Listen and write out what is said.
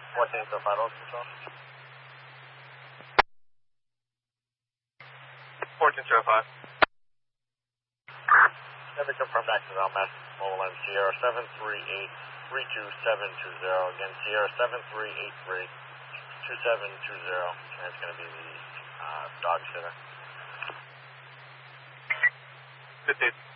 1405 Oak Control. 1405. Let me confirm back to Al Mass Mobile Sierra 738-32720. Again, Sierra 7383-2720. And it's going to be the dog sitter. 15.